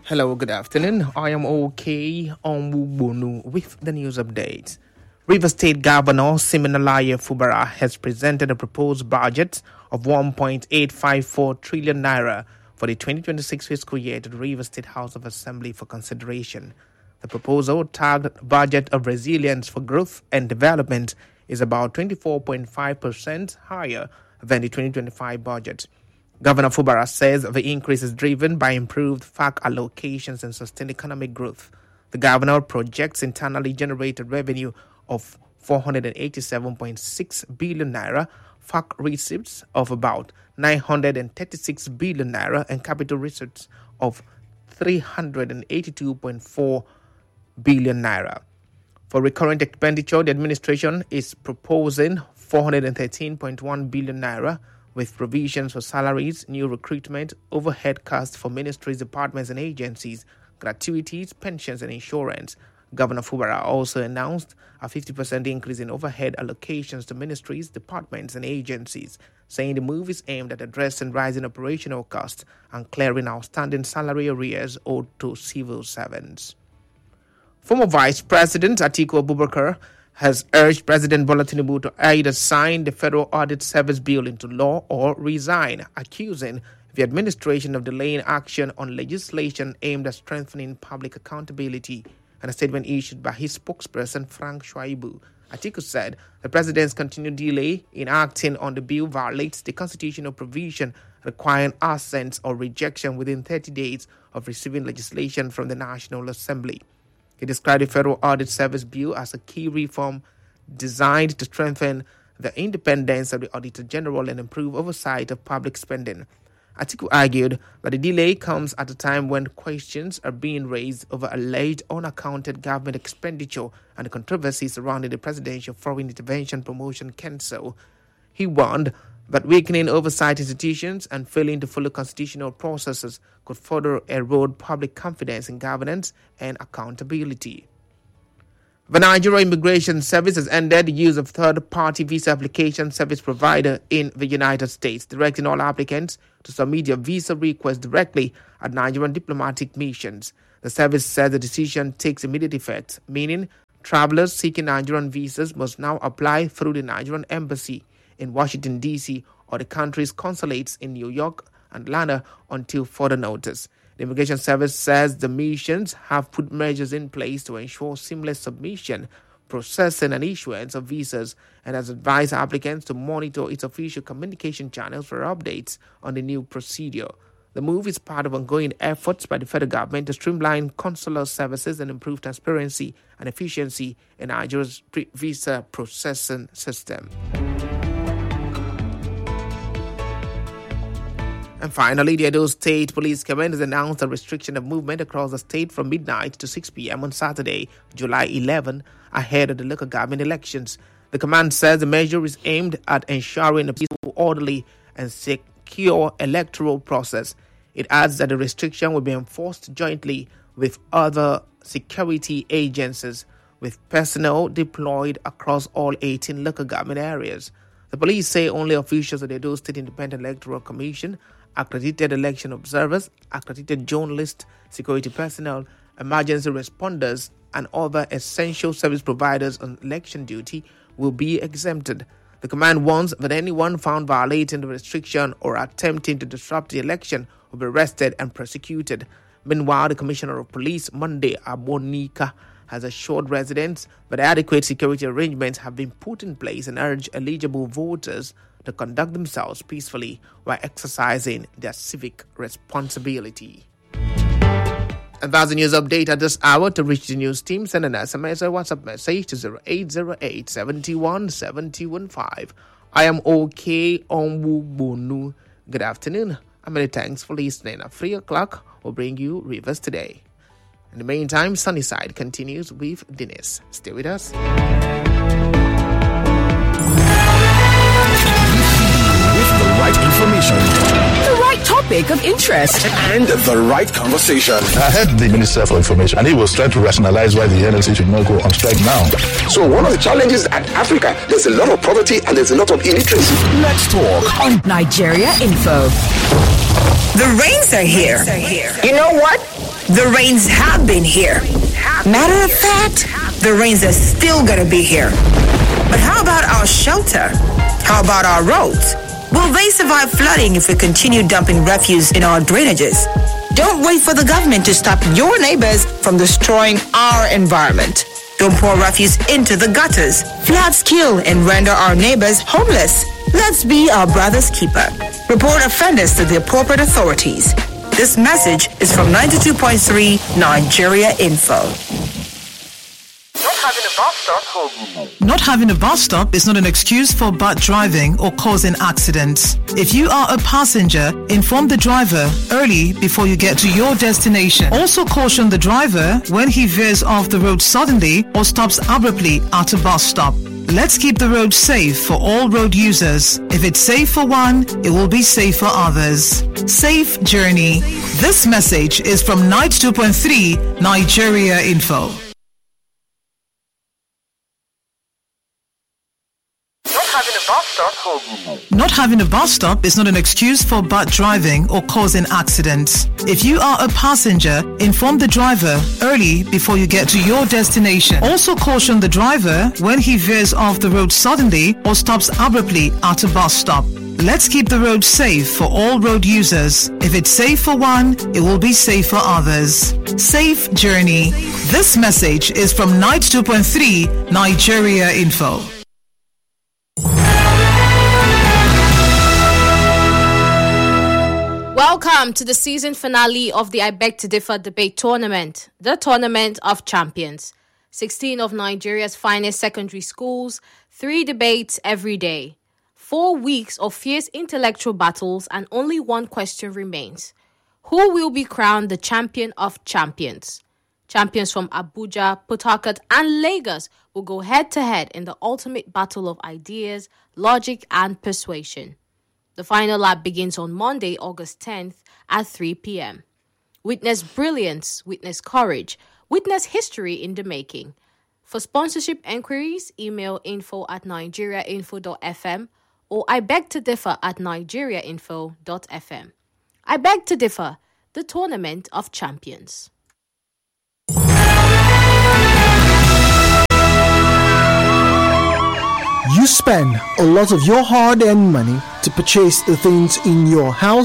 Hello, good afternoon. I am OK Onwubonu with the news updates. Rivers State Governor Siminalayi Fubara has presented a proposed budget of 1.854 trillion naira for the 2026 fiscal year to the Rivers State House of Assembly for consideration. The proposal, tagged Budget of Resilience for Growth and Development, is about 24.5% higher than the 2025 budget. Governor Fubara says the increase is driven by improved FAC allocations and sustained economic growth. The governor projects internally generated revenue of 487.6 billion naira, FAC receipts of about 936 billion naira, and capital receipts of 382.4 billion naira. For recurrent expenditure, the administration is proposing 413.1 billion naira, with provisions for salaries, new recruitment, overhead costs for ministries, departments, and agencies, gratuities, pensions, and insurance. Governor Fubara also announced a 50% increase in overhead allocations to ministries, departments, and agencies, saying the move is aimed at addressing rising operational costs and clearing outstanding salary arrears owed to civil servants. Former Vice President Atiku Abubakar has urged President Bola Tinubu to either sign the Federal Audit Service Bill into law or resign, accusing the administration of delaying action on legislation aimed at strengthening public accountability. In a statement issued by his spokesperson, Frank Shaibu, Atiku said the president's continued delay in acting on the bill violates the constitutional provision requiring assent or rejection within 30 days of receiving legislation from the National Assembly. He described the Federal Audit Service Bill as a key reform designed to strengthen the independence of the Auditor General and improve oversight of public spending. Atiku argued that the delay comes at a time when questions are being raised over alleged unaccounted government expenditure and the controversy surrounding the Presidential Foreign Intervention Promotion Council. He warned that weakening oversight institutions and failing to follow constitutional processes could further erode public confidence in governance and accountability. The Nigeria Immigration Service has ended the use of third-party visa application service provider in the United States, directing all applicants to submit their visa requests directly at Nigerian diplomatic missions. The service says the decision takes immediate effect, meaning travelers seeking Nigerian visas must now apply through the Nigerian Embassy in Washington, D.C., or the country's consulates in New York and Atlanta until further notice. The Immigration Service says the missions have put measures in place to ensure seamless submission, processing, and issuance of visas, and has advised applicants to monitor its official communication channels for updates on the new procedure. The move is part of ongoing efforts by the federal government to streamline consular services and improve transparency and efficiency in Nigeria's visa processing system. And finally, the Edo State Police Command has announced a restriction of movement across the state from midnight to 6 p.m. on Saturday, July 11, ahead of the local government elections. The command says the measure is aimed at ensuring a peaceful, orderly, and secure electoral process. It adds that the restriction will be enforced jointly with other security agencies, with personnel deployed across all 18 local government areas. The police say only officials of the Edo State Independent Electoral Commission, accredited election observers, accredited journalists, security personnel, emergency responders, and other essential service providers on election duty will be exempted. The command warns that anyone found violating the restriction or attempting to disrupt the election will be arrested and prosecuted. Meanwhile, the Commissioner of Police, Monday Abonika, has assured residents that adequate security arrangements have been put in place and urged eligible voters to conduct themselves peacefully while exercising their civic responsibility. And that's the news update at this hour. To reach the news team, send an SMS or WhatsApp message to 0808 71 715. I am OK Onwubonu. Good afternoon, and many thanks for listening. At 3 o'clock, we'll bring you Rivers Today. In the meantime, Sunnyside continues with Dennis. Stay with us. With the right information, the right topic of interest, and the right conversation. I heard the Minister for Information, and he was trying to rationalize why the NLC should not go on strike now. So one of the challenges at Africa, there's a lot of poverty and there's a lot of illiteracy. Let's talk on Nigeria Info. The rains are here. You know what? The rains have been here. Matter of fact, the rains are still gonna be here. But how about our shelter? How about our roads? Will they survive flooding if we continue dumping refuse in our drainages? Don't wait for the government to stop your neighbors from destroying our environment. Don't pour refuse into the gutters. Floods kill and render our neighbors homeless. Let's be our brother's keeper. Report offenders to the appropriate authorities. This message is from 92.3 Nigeria Info. Not having a bus stop is not an excuse for bad driving or causing accidents. If you are a passenger, inform the driver early before you get to your destination. Also caution the driver when he veers off the road suddenly or stops abruptly at a bus stop. Let's keep the road safe for all road users. If it's safe for one, it will be safe for others. Safe journey. This message is from 92.3 Nigeria Info. Not having a bus stop is not an excuse for bad driving or causing accidents. If you are a passenger, inform the driver early before you get to your destination. Also caution the driver when he veers off the road suddenly or stops abruptly at a bus stop. Let's keep the road safe for all road users. If it's safe for one, it will be safe for others. Safe journey. This message is from 92.3 Nigeria Info. Welcome to the season finale of the I Beg to Differ debate tournament, the Tournament of Champions. 16 of Nigeria's finest secondary schools, 3 debates every day. 4 weeks of fierce intellectual battles and only one question remains. Who will be crowned the champion of champions? Champions from Abuja, Port Harcourt and Lagos will go head-to-head in the ultimate battle of ideas, logic and persuasion. The final lap begins on Monday, August 10th at 3 p.m. Witness brilliance, witness courage, witness history in the making. For sponsorship enquiries, email info@nigeriainfo.fm or I beg to differ @nigeriainfo.fm. I beg to differ, the Tournament of Champions. You spend a lot of your hard-earned money to purchase the things in your house